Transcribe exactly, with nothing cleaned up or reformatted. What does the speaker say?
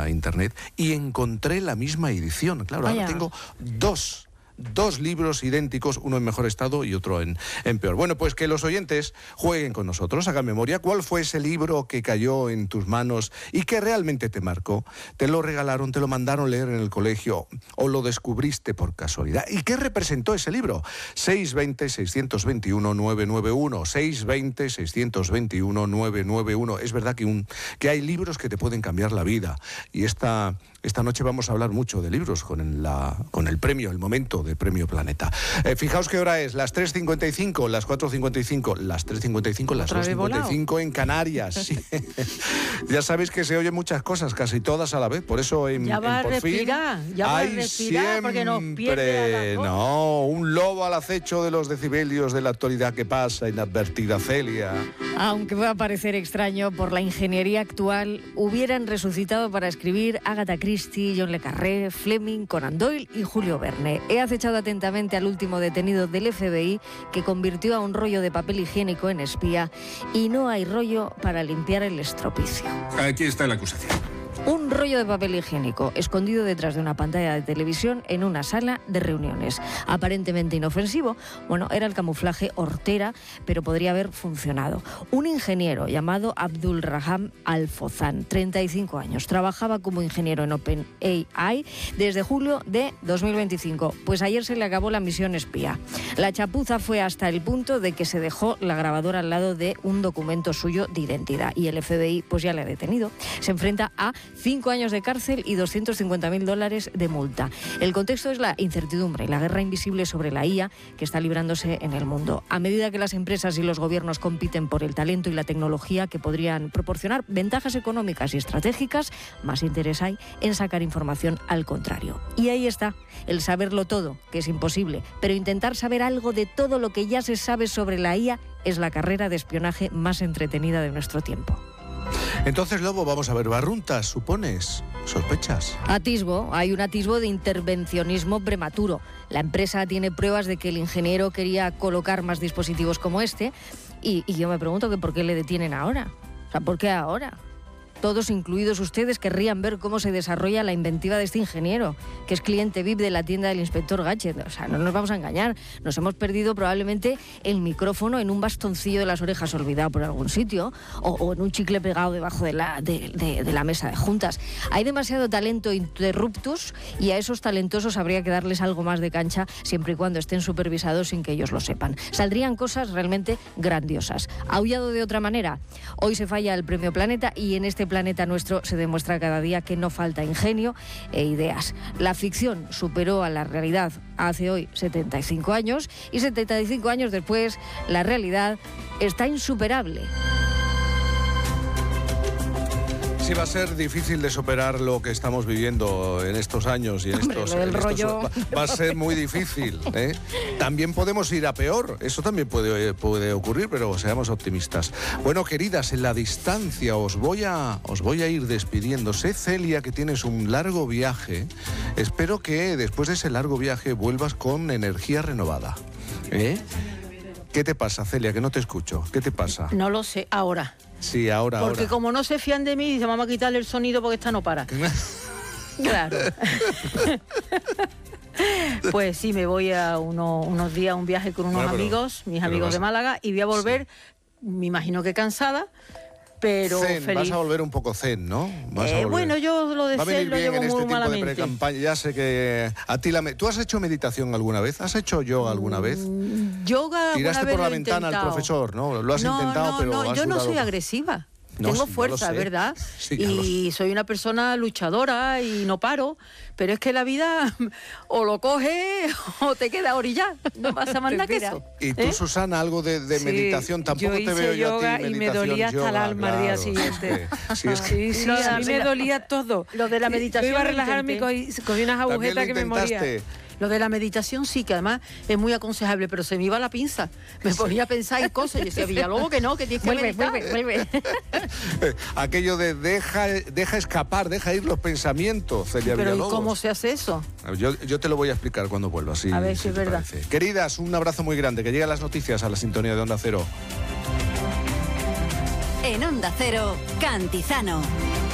a internet y encontré la misma edición. Claro, Vaya. ahora tengo dos. Dos libros idénticos, uno en mejor estado y otro en, en peor. Bueno, pues que los oyentes jueguen con nosotros, hagan memoria. ¿Cuál fue ese libro que cayó en tus manos y que realmente te marcó? ¿Te lo regalaron, te lo mandaron leer en el colegio o lo descubriste por casualidad? ¿Y qué representó ese libro? seis dos cero, seis dos uno, nueve nueve uno, seis dos cero, seis dos uno, nueve nueve uno. Es verdad que, un, que hay libros que te pueden cambiar la vida y esta... Esta noche vamos a hablar mucho de libros con el, la, con el premio, el momento del Premio Planeta. Eh, fijaos qué hora es, las tres cincuenta y cinco, las cuatro cincuenta y cinco, las tres cincuenta y cinco, las dos cincuenta y cinco en Canarias. Sí. Ya sabéis que se oyen muchas cosas, casi todas a la vez, por eso en, ya va en Por a respirar, fin, ya va a hay respirar porque nos pierde a las dos. No, un lobo al acecho de los decibelios de la actualidad que pasa, inadvertida, Celia. Aunque pueda parecer extraño, por la ingeniería actual hubieran resucitado para escribir Agatha Christie, John le Carré, Fleming, Conan Doyle y Julio Verne. He acechado atentamente al último detenido del F B I que convirtió a un rollo de papel higiénico en espía y no hay rollo para limpiar el estropicio. Aquí está la acusación. Un rollo de papel higiénico escondido detrás de una pantalla de televisión en una sala de reuniones. Aparentemente inofensivo, bueno, era el camuflaje hortera, pero podría haber funcionado. Un ingeniero llamado Abdul Raham Al-Fozan, treinta y cinco años, trabajaba como ingeniero en OpenAI desde julio de dos mil veinticinco. Pues ayer se le acabó la misión espía. La chapuza fue hasta el punto de que se dejó la grabadora al lado de un documento suyo de identidad y el F B I pues ya le ha detenido. Se enfrenta a cinco años de cárcel y doscientos cincuenta mil dólares de multa. El contexto es la incertidumbre y la guerra invisible sobre la I A que está librándose en el mundo. A medida que las empresas y los gobiernos compiten por el talento y la tecnología que podrían proporcionar ventajas económicas y estratégicas, más interés hay en sacar información al contrario. Y ahí está, el saberlo todo, que es imposible, pero intentar saber algo de todo lo que ya se sabe sobre la I A es la carrera de espionaje más entretenida de nuestro tiempo. Entonces, Lobo, vamos a ver, barruntas, ¿supones? ¿Sospechas? Atisbo, hay un atisbo de intervencionismo prematuro. La empresa tiene pruebas de que el ingeniero quería colocar más dispositivos como este y, y yo me pregunto que por qué le detienen ahora. O sea, ¿por qué ahora? Todos, incluidos ustedes, querrían ver cómo se desarrolla la inventiva de este ingeniero, que es cliente V I P de la tienda del inspector Gadget. O sea, no nos vamos a engañar. Nos hemos perdido probablemente el micrófono en un bastoncillo de las orejas olvidado por algún sitio o, o en un chicle pegado debajo de la, de, de, de la mesa de juntas. Hay demasiado talento interruptus y a esos talentosos habría que darles algo más de cancha siempre y cuando estén supervisados sin que ellos lo sepan. Saldrían cosas realmente grandiosas. ¿Aullado de otra manera? Hoy se falla el Premio Planeta y en este planeta nuestro se demuestra cada día que no falta ingenio e ideas. La ficción superó a la realidad hace hoy setenta y cinco años y setenta y cinco años después la realidad está insuperable. Sí, va a ser difícil de superar lo que estamos viviendo en estos años y en Hombre, estos, lo del en estos rollo... va, va a ser muy difícil, ¿eh? También podemos ir a peor, eso también puede, puede ocurrir, pero seamos optimistas. Bueno, queridas, en la distancia os voy a os voy a ir despidiendo. Sé, Celia, que tienes un largo viaje. Espero que después de ese largo viaje vuelvas con energía renovada, ¿eh? ¿Qué te pasa, Celia? Que no te escucho. ¿Qué te pasa? No lo sé, ahora. Sí, ahora, Porque ahora. como no se fían de mí, dicen, vamos a quitarle el sonido porque esta no para. Claro. Pues sí, me voy a uno, unos días a un viaje con unos Bueno, pero- amigos, mis pero amigos vas- de Málaga, y voy a volver, me imagino que cansada, pero Zen, feliz. vas a volver un poco zen, ¿no? Vas a Eh, volver- bueno, yo lo de Va a zen venir lo bien llevo en este muy tiempo de malamente. pre-campaña. Ya sé que a ti la me- ¿Tú has hecho meditación alguna vez? ¿Has hecho yoga alguna vez? Yoga alguna Tiraste vez por la lo he ventana al intentado. profesor, ¿no? Lo has no, intentado, no, pero no, has yo no dudado. soy agresiva. No, Tengo sí, ya fuerza, lo sé. ¿verdad? Sí, ya lo y soy una persona luchadora y no paro, pero es que la vida o lo coges o te queda orillada. No pasa más nada que eso. Y tú, ¿Eh? Susana, algo de, de Sí, meditación, tampoco yo te hice veo yo a ti yoga y me meditación, dolía hasta el yoga, alma al día claro, siguiente. es que- sí, es que- Sí, sí, Lo de a la- mí me dolía todo. Lo de la Yo meditación iba a lo relajarme y intenté. cogí, cogí unas También lo agujetas que me moría. intentaste. Lo de la meditación sí, que además es muy aconsejable, pero se me iba la pinza. Me ponía a pensar en cosas y decía, Villalobos, que no, que tienes que Vuelve, meditar. vuelve, vuelve. Aquello de deja, deja escapar, deja ir los pensamientos, Celia Pero ¿y Villalobos. cómo se hace eso? Yo, yo te lo voy a explicar cuando vuelva, sí, A ver si si es te verdad. parece. Queridas, un abrazo muy grande, que lleguen las noticias a la sintonía de Onda Cero. En Onda Cero, Cantizano.